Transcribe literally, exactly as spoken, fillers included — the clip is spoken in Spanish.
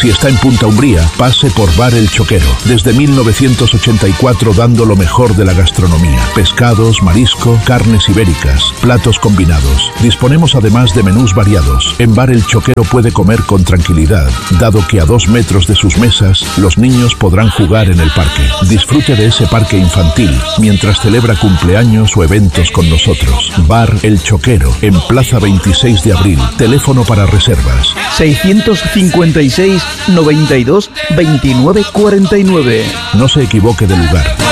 Si está en Punta Umbría, pase por Bar El Choquero. Desde mil novecientos ochenta y cuatro dando lo mejor de la gastronomía. Pescados, marisco, carnes ibéricas, platos combinados. Disponemos además de menús variados. En Bar El Choquero puede comer con tranquilidad, dado que a dos metros de sus mesas los niños podrán jugar en el parque. Disfrute de ese parque infantil mientras celebra cumpleaños o eventos con nosotros. Bar El Choquero, en Plaza veintiséis de abril. Teléfono para reservas seiscientos cincuenta y seis, noventa y dos, veintinueve cuarenta y nueve. No se equivoque de lugar.